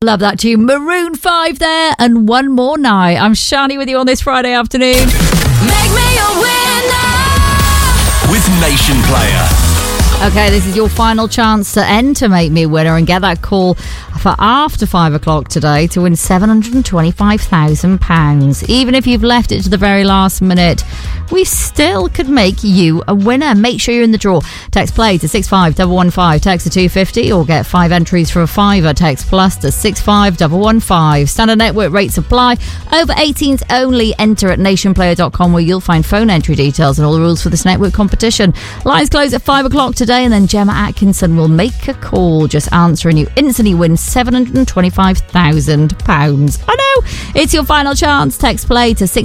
Love that tune. Maroon 5 there, and One More Night. I'm Shani with you on this Friday afternoon. Make me a winner with Nation Player. Okay, this is your final chance to enter Make Me a Winner and get that call for after 5 o'clock today to win £725,000. Even if you've left it to the very last minute, we still could make you a winner. Make sure you're in the draw. Text play to 65115, text to 250, or get 5 entries for a fiver. Text plus to 65115. Standard network rates apply. Over 18s only. Enter at nationplayer.com, where you'll find phone entry details and all the rules for this network competition. Lines close at 5 o'clock today, and then Gemma Atkinson will make a call. Just answer and you instantly win £725,000. I know, it's your final chance. Text play to 6